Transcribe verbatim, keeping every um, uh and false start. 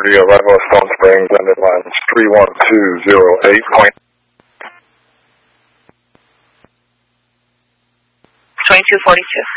property of Idaho Stone Springs, ended lines three one two zero eight point. twenty-two forty-two.